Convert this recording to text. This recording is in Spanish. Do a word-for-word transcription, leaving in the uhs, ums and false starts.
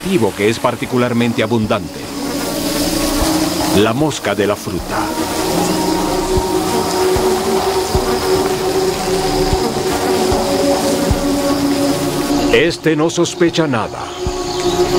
cultivo que es particularmente abundante. La mosca de la fruta. Este no sospecha nada.